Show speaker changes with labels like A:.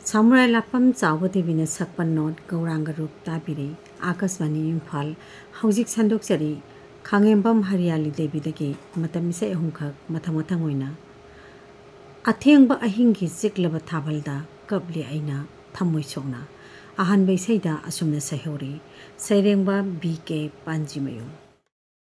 A: Samurai Lapam Chawbadebina Sakpan Not Gauranga Rup Tabiri Akasvani Imphal Haujik Sandok Sari Khangembam Hariali Devi Dagi Matamisa Ehumkhak Mathamathang Oina Athengba Ahingi Ziklaba Thabalda Kabli Aina Thamoi Sokna Ahanbai Saida Asumna Sahori Sairengba BK Panjimayu